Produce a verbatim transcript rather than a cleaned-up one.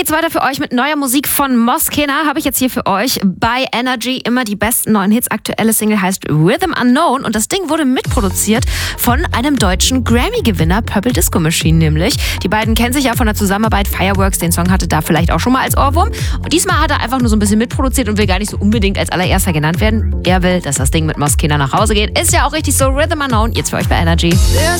geht's weiter für euch mit neuer Musik von Moskena. Habe ich jetzt hier für euch bei Energy immer die besten neuen Hits. Aktuelle Single heißt Rhythm Unknown und das Ding wurde mitproduziert von einem deutschen Grammy-Gewinner, Purple Disco Machine nämlich. Die beiden kennen sich ja von der Zusammenarbeit. Fireworks, den Song hatte da vielleicht auch schon mal als Ohrwurm. Und diesmal hat er einfach nur so ein bisschen mitproduziert und will gar nicht so unbedingt als allererster genannt werden. Er will, dass das Ding mit Moskena nach Hause geht. Ist ja auch richtig so. Rhythm Unknown, jetzt für euch bei Energy. Der